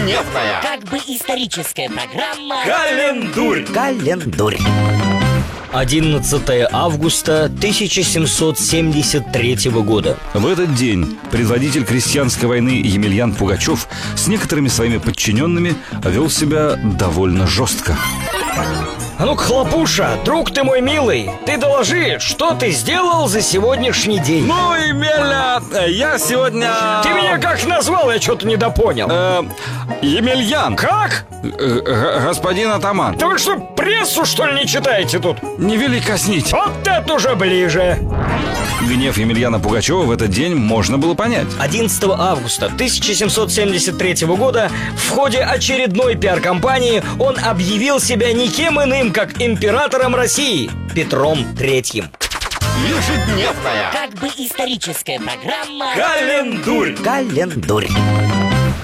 Ежедневная, как бы историческая программа Календурь. 11 августа 1773 года. В этот день предводитель крестьянской войны Емельян Пугачев с некоторыми своими подчиненными вел себя довольно жестко. А ну-ка, Хлопуша, друг ты мой милый, ты доложи, что ты сделал за сегодняшний день? Ну, Емеля, я сегодня... Ты меня как назвал, я что-то недопонял. Емельян. Как? Господин атаман. Да вы что, прессу, что ли, не читаете тут? Не вели коснить. Вот это уже ближе. Гнев Емельяна Пугачева в этот день можно было понять. 11 августа 1773 года в ходе очередной пиар-компании он объявил себя никем иным, как императором России Петром III. Ежедневная, как бы историческая программа Календурь.